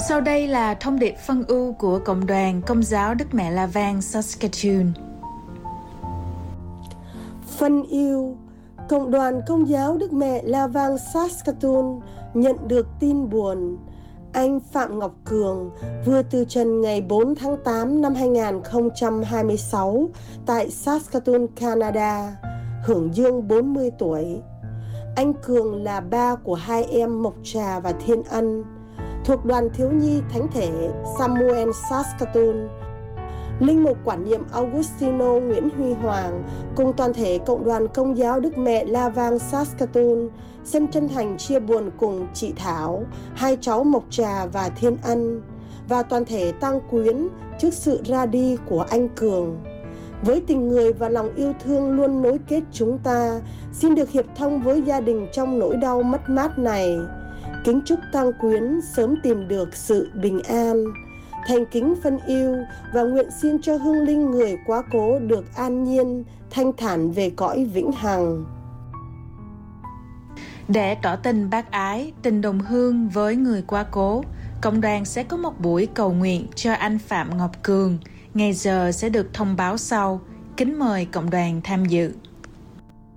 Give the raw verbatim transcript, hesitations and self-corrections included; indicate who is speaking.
Speaker 1: Sau đây là thông điệp phân ưu của Cộng đoàn Công giáo Đức Mẹ La Vang Saskatoon.
Speaker 2: Phân ưu, Cộng đoàn Công giáo Đức Mẹ La Vang Saskatoon nhận được tin buồn. Anh Phạm Ngọc Cường vừa từ trần ngày bốn tháng tám năm hai nghìn không trăm hai mươi sáu tại Saskatoon, Canada, hưởng dương bốn mươi tuổi. Anh Cường là ba của hai em Mộc Trà và Thiên Ân, thuộc đoàn thiếu nhi thánh thể Samuel Saskatoon. Linh mục quản nhiệm Augustino Nguyễn Huy Hoàng cùng toàn thể Cộng đoàn Công giáo Đức Mẹ La Vang Saskatoon xin chân thành chia buồn cùng chị Thảo, hai cháu Mộc Trà và Thiên Ân, và toàn thể tang quyến trước sự ra đi của anh Cường. Với tình người và lòng yêu thương luôn nối kết chúng ta, xin được hiệp thông với gia đình trong nỗi đau mất mát này. Kính chúc tang quyến sớm tìm được sự bình an. Thành kính phân ưu và nguyện xin cho hương linh người quá cố được an nhiên, thanh thản về cõi vĩnh hằng.
Speaker 1: Để tỏ tình bác ái, tình đồng hương với người quá cố, cộng đoàn sẽ có một buổi cầu nguyện cho anh Phạm Ngọc Cường. Ngày giờ sẽ được thông báo sau. Kính mời cộng đoàn tham dự.